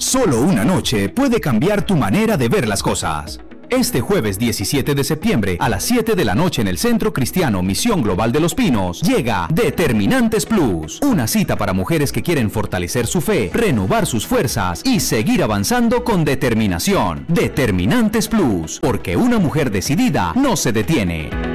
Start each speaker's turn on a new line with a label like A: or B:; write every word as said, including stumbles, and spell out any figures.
A: Solo una noche puede cambiar tu manera de ver las cosas. Este jueves diecisiete de septiembre a las siete de la noche en el Centro Cristiano Misión Global de Los Pinos llega Determinantes Plus, una cita para mujeres que quieren fortalecer su fe, renovar sus fuerzas y seguir avanzando con determinación. Determinantes Plus, porque una mujer decidida no se detiene.